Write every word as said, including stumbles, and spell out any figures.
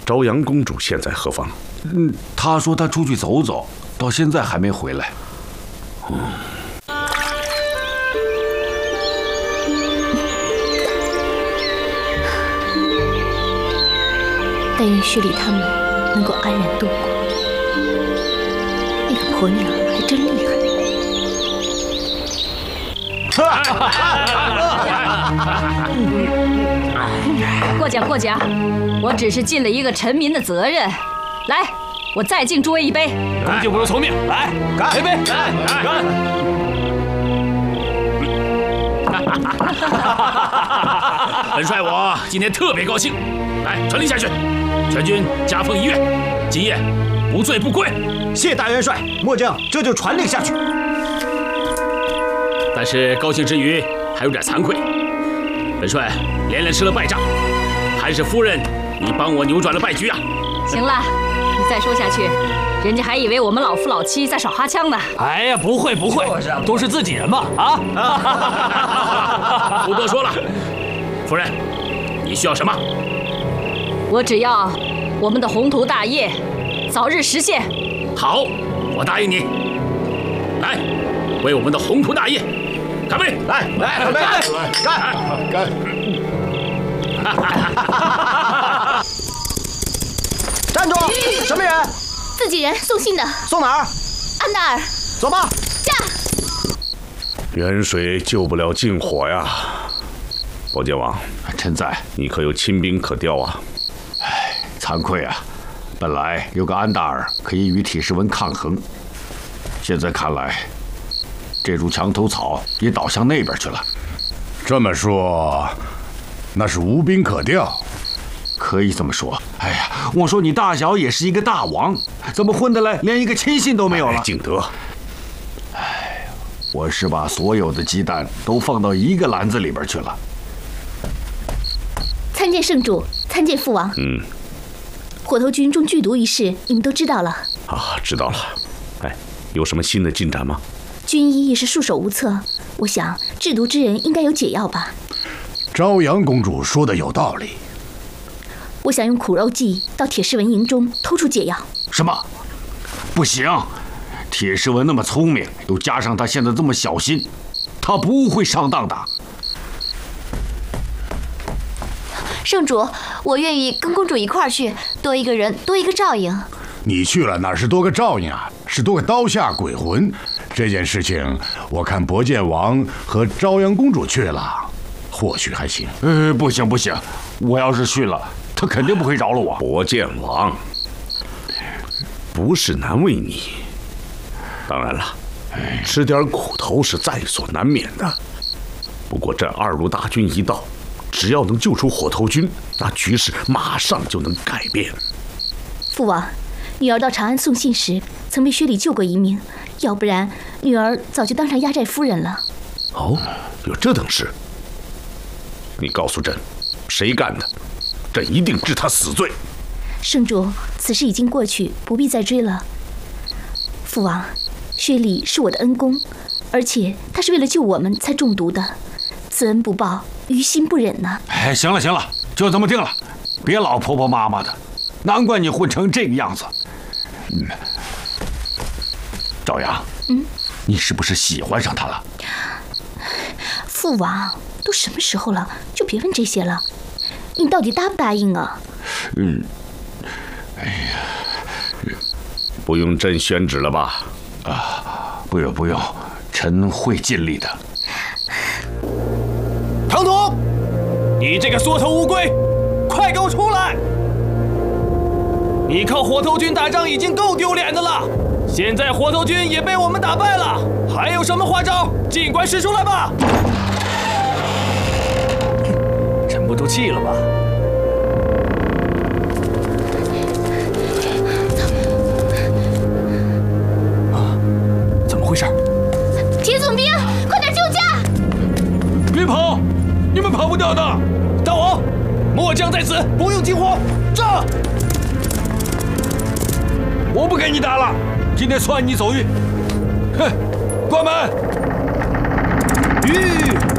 朝阳公主现在何方？ 嗯，她说她出去走走，到现在还没回来。 嗯。 但愿薛礼他们能够安然度过。那个婆娘还真厉害。 过奖过奖，我只是尽了一个臣民的责任。来，我再敬诸位一杯。 恭敬不如从命，来，干！干杯！干！干！本帅我今天特别高兴，来传令下去，全军加封一月，今夜不醉不归。 谢大元帅，末将这就传令下去。 但是高兴之余还有点惭愧，本帅连连吃了败仗，还是夫人你帮我扭转了败局啊！ 行了，你再说下去，人家还以为我们老夫老妻在耍花枪呢。 哎呀，不会不会，都是自己人嘛啊！不多说了，夫人，你需要什么？ 我只要我们的宏图大业早日实现。 好，我答应你。来，为我们的宏图大业干杯！ 来来，干杯！干干！站住！什么人？ 自己人送信的。 送哪儿？ 安达尔。 走吧。 驾。 远水救不了近火呀！宝剑王， 臣在。 你可有亲兵可调啊？ 唉，惭愧啊！本来有个安达尔可以与铁狮文抗衡，现在看来，这株墙头草也倒向那边去了。 这么说，那是无兵可调。 可以这么说。哎呀，我说你大小也是一个大王，怎么混得来连一个亲信都没有了？ 敬德， 哎，我是把所有的鸡蛋都放到一个篮子里边去了。 参见圣主，参见父王。 嗯， 火头军中剧毒一事，你们都知道了。 啊，知道了。哎，有什么新的进展吗？ 军医也是束手无策，我想制毒之人应该有解药吧。 朝阳公主说的有道理。 我想用苦肉计到铁狮文营中偷出解药。 什么？不行！铁狮文那么聪明，又加上他现在这么小心，他不会上当的。 圣主，我愿意跟公主一块儿去，多一个人，多一个照应。 你去了哪是多个照应啊，是多个刀下鬼魂。这件事情，我看博剑王和朝阳公主去了，或许还行。 呃，不行不行，我要是去了，他肯定不会饶了我。 博剑王，不是难为你，当然了，吃点苦头是在所难免的。不过这二路大军一到，只要能救出火头军，那局势马上就能改变。 父王，女儿到长安送信时，曾被薛礼救过一命，要不然女儿早就当上压寨夫人了。 哦，有这等事？你告诉朕，谁干的？朕一定治他死罪。 圣主，此事已经过去，不必再追了。父王，薛礼是我的恩公，而且他是为了救我们才中毒的，此恩不报，于心不忍呐。 哎，行了行了，就这么定了，别老婆婆妈妈的，难怪你混成这个样子。嗯，朝阳， 嗯， 你是不是喜欢上他了？ 父王，都什么时候了，就别问这些了。你到底答不答应啊？ 嗯，哎呀， 不用朕宣旨了吧？ 啊，不用不用，臣会尽力的。 唐突，你这个缩头乌龟，快给我出来！你靠火头军打仗已经够丢脸的了，现在火头军也被我们打败了，还有什么花招，尽管使出来吧！沉不住气了吧？啊，怎么回事？ 铁总兵，快点救驾！ 别跑，你们跑不掉的！大王，末将在此，不用惊慌，战！ 我不跟你打了，今天算你走运。哼，关门。吁。